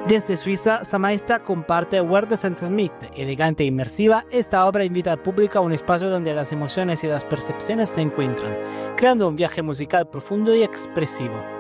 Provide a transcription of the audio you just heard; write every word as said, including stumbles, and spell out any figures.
Desde Suiza, Samaista comparte Where the Senses Meet. Elegante e inmersiva, esta obra invita al público a un espacio donde las emociones y las percepciones se encuentran, creando un viaje musical profundo y expresivo.